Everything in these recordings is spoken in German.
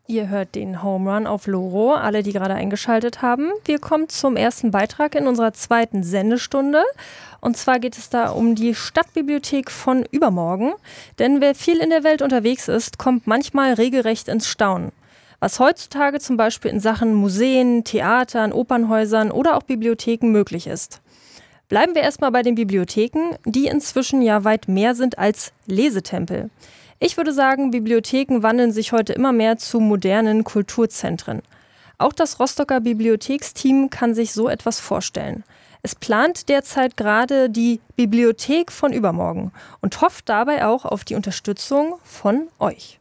Ihr hört den Home Run auf Loro, alle, die gerade eingeschaltet haben. Wir kommen zum ersten Beitrag in unserer zweiten Sendestunde. Und zwar geht es da um die Stadtbibliothek von übermorgen. Denn wer viel in der Welt unterwegs ist, kommt manchmal regelrecht ins Staunen. Was heutzutage zum Beispiel in Sachen Museen, Theatern, Opernhäusern oder auch Bibliotheken möglich ist. Bleiben wir erstmal bei den Bibliotheken, die inzwischen ja weit mehr sind als Lesetempel. Ich würde sagen, Bibliotheken wandeln sich heute immer mehr zu modernen Kulturzentren. Auch das Rostocker Bibliotheksteam kann sich so etwas vorstellen. Es plant derzeit gerade die Bibliothek von übermorgen und hofft dabei auch auf die Unterstützung von euch.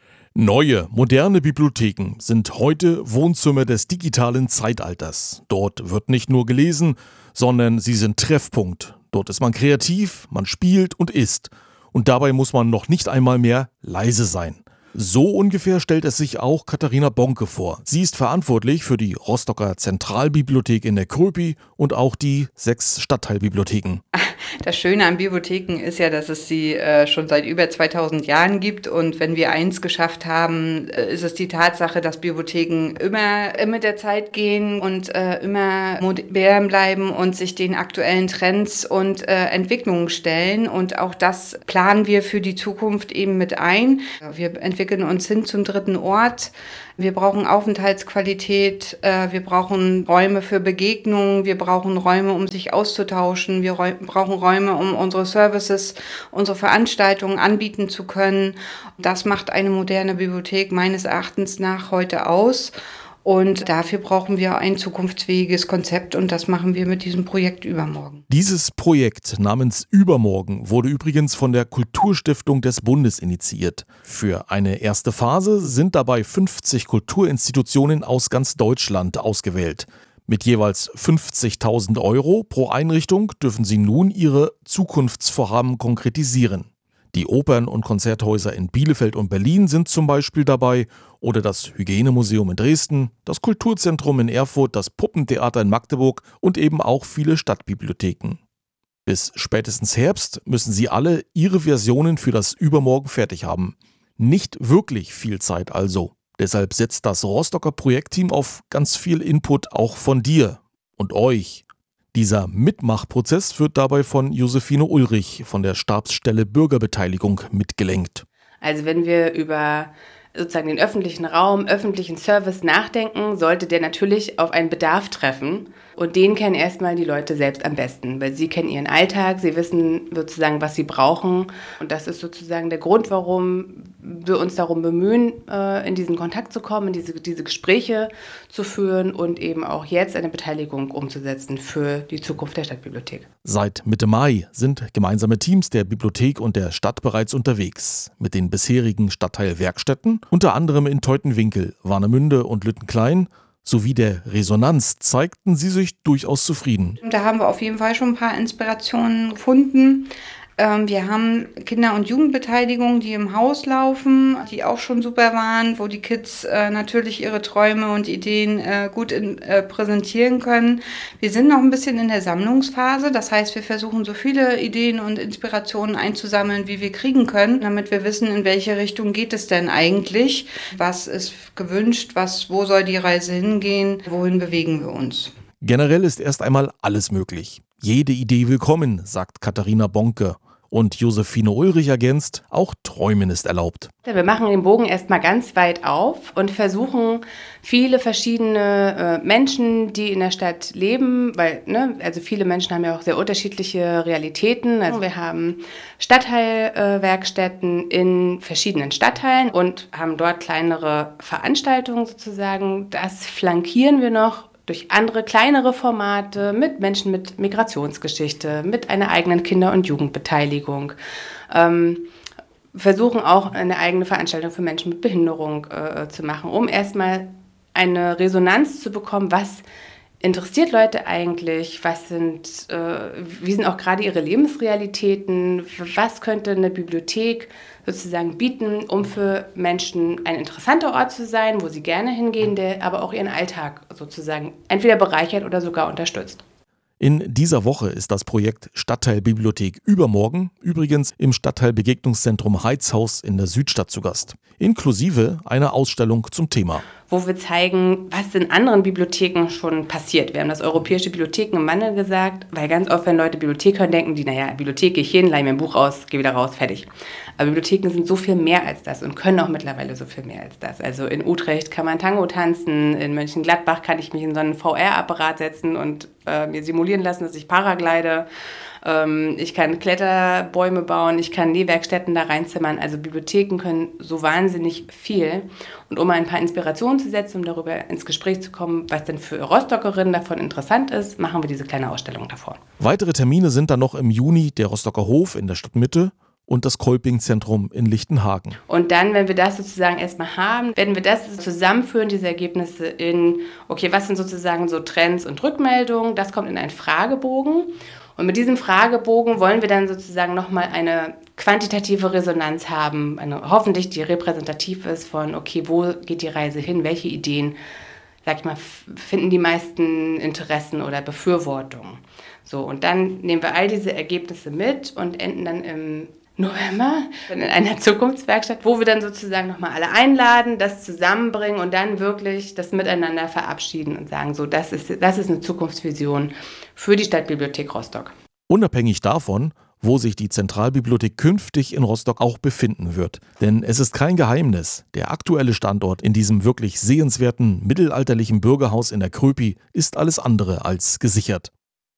Neue, moderne Bibliotheken sind heute Wohnzimmer des digitalen Zeitalters. Dort wird nicht nur gelesen, sondern sie sind Treffpunkt. Dort ist man kreativ, man spielt und isst. Und dabei muss man noch nicht einmal mehr leise sein. So ungefähr stellt es sich auch Katharina Bonke vor. Sie ist verantwortlich für die Rostocker Zentralbibliothek in der Kröpi und auch die 6 Stadtteilbibliotheken. Das Schöne an Bibliotheken ist ja, dass es sie schon seit über 2000 Jahren gibt. Und wenn wir eins geschafft haben, ist es die Tatsache, dass Bibliotheken immer mit der Zeit gehen und immer modern bleiben und sich den aktuellen Trends und Entwicklungen stellen. Und auch das planen wir für die Zukunft eben mit ein. Wir entwickeln uns hin zum dritten Ort. Wir brauchen Aufenthaltsqualität, wir brauchen Räume für Begegnungen, wir brauchen Räume, um sich auszutauschen, wir brauchen Räume, um unsere Services, unsere Veranstaltungen anbieten zu können. Das macht eine moderne Bibliothek meines Erachtens nach heute aus. Und dafür brauchen wir ein zukunftsfähiges Konzept und das machen wir mit diesem Projekt Übermorgen. Dieses Projekt namens Übermorgen wurde übrigens von der Kulturstiftung des Bundes initiiert. Für eine erste Phase sind dabei 50 Kulturinstitutionen aus ganz Deutschland ausgewählt. Mit jeweils 50.000 € pro Einrichtung dürfen sie nun ihre Zukunftsvorhaben konkretisieren. Die Opern- und Konzerthäuser in Bielefeld und Berlin sind zum Beispiel dabei oder das Hygienemuseum in Dresden, das Kulturzentrum in Erfurt, das Puppentheater in Magdeburg und eben auch viele Stadtbibliotheken. Bis spätestens Herbst müssen sie alle ihre Versionen für das Übermorgen fertig haben. Nicht wirklich viel Zeit also. Deshalb setzt das Rostocker Projektteam auf ganz viel Input auch von dir und euch. Dieser Mitmachprozess wird dabei von Josephine Ulrich von der Stabsstelle Bürgerbeteiligung mitgelenkt. Also wenn wir über sozusagen den öffentlichen Raum, öffentlichen Service nachdenken, sollte der natürlich auf einen Bedarf treffen. Und den kennen erstmal die Leute selbst am besten, weil sie kennen ihren Alltag, sie wissen sozusagen, was sie brauchen. Und das ist sozusagen der Grund, warum wir uns darum bemühen, in diesen Kontakt zu kommen, diese Gespräche zu führen und eben auch jetzt eine Beteiligung umzusetzen für die Zukunft der Stadtbibliothek. Seit Mitte Mai sind gemeinsame Teams der Bibliothek und der Stadt bereits unterwegs. Mit den bisherigen Stadtteilwerkstätten, unter anderem in Teutenwinkel, Warnemünde und Lüttenklein, sowie der Resonanz zeigten sie sich durchaus zufrieden. Da haben wir auf jeden Fall schon ein paar Inspirationen gefunden. Wir haben Kinder- und Jugendbeteiligung, die im Haus laufen, die auch schon super waren, wo die Kids natürlich ihre Träume und Ideen gut präsentieren können. Wir sind noch ein bisschen in der Sammlungsphase, das heißt, wir versuchen so viele Ideen und Inspirationen einzusammeln, wie wir kriegen können, damit wir wissen, in welche Richtung geht es denn eigentlich, was ist gewünscht, wo soll die Reise hingehen, wohin bewegen wir uns. Generell ist erst einmal alles möglich. Jede Idee willkommen, sagt Katharina Bonke. Und Josephine Ulrich ergänzt, auch Träumen ist erlaubt. Wir machen den Bogen erstmal ganz weit auf und versuchen viele verschiedene Menschen, die in der Stadt leben, weil also viele Menschen haben ja auch sehr unterschiedliche Realitäten. Also wir haben Stadtteilwerkstätten in verschiedenen Stadtteilen und haben dort kleinere Veranstaltungen sozusagen. Das flankieren wir noch durch andere, kleinere Formate mit Menschen mit Migrationsgeschichte, mit einer eigenen Kinder- und Jugendbeteiligung. Versuchen auch eine eigene Veranstaltung für Menschen mit Behinderung zu machen, um erstmal eine Resonanz zu bekommen, was interessiert Leute eigentlich, wie sind auch gerade ihre Lebensrealitäten, was könnte eine Bibliothek sozusagen bieten, um für Menschen ein interessanter Ort zu sein, wo sie gerne hingehen, der aber auch ihren Alltag sozusagen entweder bereichert oder sogar unterstützt. In dieser Woche ist das Projekt Stadtteilbibliothek Übermorgen übrigens im Stadtteilbegegnungszentrum Heizhaus in der Südstadt zu Gast, inklusive einer Ausstellung zum Thema. Wo wir zeigen, was in anderen Bibliotheken schon passiert. Wir haben das europäische Bibliotheken im Wandel gesagt, weil ganz oft, wenn Leute Bibliothek hören, denken die, Bibliothek, gehe ich hin, leihe mir ein Buch aus, gehe wieder raus, fertig. Aber Bibliotheken sind so viel mehr als das und können auch mittlerweile so viel mehr als das. Also in Utrecht kann man Tango tanzen, in Mönchengladbach kann ich mich in so einen VR-Apparat setzen und mir simulieren lassen, dass ich Paraglide. Ich kann Kletterbäume bauen, ich kann Nähwerkstätten da reinzimmern. Also Bibliotheken können so wahnsinnig viel. Und um ein paar Inspirationen zu setzen, um darüber ins Gespräch zu kommen, was denn für Rostockerinnen davon interessant ist, machen wir diese kleine Ausstellung davor. Weitere Termine sind dann noch im Juni der Rostocker Hof in der Stadtmitte und das Kolping-Zentrum in Lichtenhagen. Und dann, wenn wir das sozusagen erstmal haben, werden wir das zusammenführen, diese Ergebnisse in, okay, was sind sozusagen so Trends und Rückmeldungen, das kommt in einen Fragebogen. Und mit diesem Fragebogen wollen wir dann sozusagen nochmal eine quantitative Resonanz haben, hoffentlich die repräsentativ ist von, okay, wo geht die Reise hin, welche Ideen, sag ich mal, finden die meisten Interessen oder Befürwortungen. So, und dann nehmen wir all diese Ergebnisse mit und enden dann im November in einer Zukunftswerkstatt, wo wir dann sozusagen nochmal alle einladen, das zusammenbringen und dann wirklich das miteinander verabschieden und sagen, so, das ist eine Zukunftsvision für die Stadtbibliothek Rostock. Unabhängig davon, wo sich die Zentralbibliothek künftig in Rostock auch befinden wird. Denn es ist kein Geheimnis, der aktuelle Standort in diesem wirklich sehenswerten mittelalterlichen Bürgerhaus in der Kröpi ist alles andere als gesichert.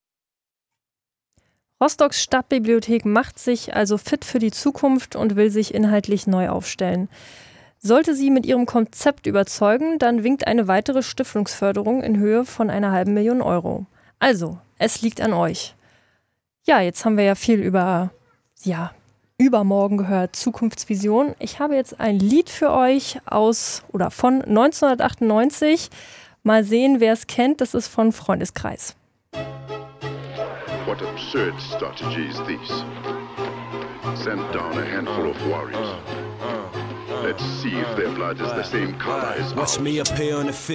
Rostocks Stadtbibliothek macht sich also fit für die Zukunft und will sich inhaltlich neu aufstellen. Sollte sie mit ihrem Konzept überzeugen, dann winkt eine weitere Stiftungsförderung in Höhe von 500.000 Euro. Also, es liegt an euch. Ja, jetzt haben wir ja viel über Übermorgen gehört, Zukunftsvision. Ich habe jetzt ein Lied für euch von 1998. Mal sehen, wer es kennt. Das ist von Freundeskreis. What absurd strategy is this? Send down a handful of warriors. Let's see if their blood is the same color as ours. Watch me appear on the field.